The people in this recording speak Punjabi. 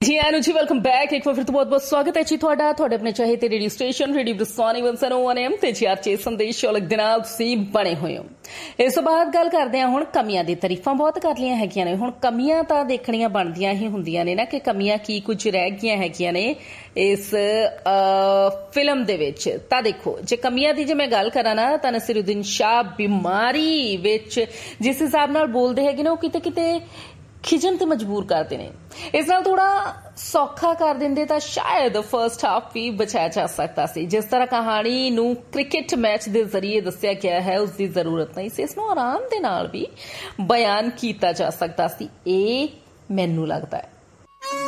जी आनु जी वेलकम बैक। एक बार फिर तो बहुत बहुत स्वागत है जी ਤੁਹਾਡਾ ਆਪਣੇ ਚਾਹੇ ਤੇ ਰੇਡੀਓ ਸਟੇਸ਼ਨ ਰੇਡੀਓ ਬਰਸਾਨੀ 101 FM ਤੇ ਚੇ ਸੰਦੇਸ਼ ਵਾਲਕ ਦੇ ਨਾਲ ਤੁਸੀਂ ਬਣੇ ਹੋਏ ਹੋ। ਇਸ ਤੋਂ ਬਾਅਦ ਗੱਲ ਕਰਦੇ ਹਾਂ ਹੁਣ ਕਮੀਆਂ ਦੀ। ਤਾਰੀਫਾਂ ਬਹੁਤ ਕਰ ਲਈਆਂ ਹੈਗੀਆਂ ਨੇ, ਹੁਣ ਕਮੀਆਂ ਤਾਂ ਦੇਖਣੀਆਂ ਬਣਦੀਆਂ ਹੀ ਹੁੰਦੀਆਂ ਨੇ ਨਾ ਕਿ ਕਮੀਆਂ ਕੀ ਕੁਝ ਰਹਿ ਗਈਆਂ ਹੈਗੀਆਂ ਨੇ ਇਸ ਫਿਲਮ ਦੇ ਵਿੱਚ। ਤਾਂ ਦੇਖੋ ਜੇ ਕਮੀਆਂ ਦੀ ਜੇ ਮੈਂ ਗੱਲ ਕਰਾਂ ਨਾ ਤਾਂ ਨਸੀਰੁद्दीन शाह ਬਿਮਾਰੀ ਵਿੱਚ ਜਿਸ ਹਿਸਾਬ ਨਾਲ ਬੋਲਦੇ ਹੈਗੇ ਨੇ ਉਹ ਕਿਤੇ ਕਿਤੇ ਖਿਜਣ ਤੇ ਮਜਬੂਰ ਕਰਦੇ ਨੇ। ਇਸ ਨਾਲ ਥੋੜਾ ਸੌਖਾ ਕਰ ਦਿੰਦੇ ਤਾਂ ਸ਼ਾਇਦ ਫਰਸਟ ਹਾਫ ਵੀ ਬਚਾਇਆ ਜਾ ਸਕਦਾ ਸੀ। ਜਿਸ ਤਰ੍ਹਾਂ ਕਹਾਣੀ ਨੂੰ ਕ੍ਰਿਕਟ ਮੈਚ ਦੇ ਜ਼ਰੀਏ ਦੱਸਿਆ ਗਿਆ ਹੈ ਉਸ ਦੀ ਜ਼ਰੂਰਤ ਨਹੀਂ ਸੀ, ਇਸ ਨੂੰ ਆਰਾਮ ਦੇ ਨਾਲ ਵੀ ਬਿਆਨ ਕੀਤਾ ਜਾ ਸਕਦਾ ਸੀ, ਇਹ ਮੈਨੂੰ ਲੱਗਦਾ ਹੈ।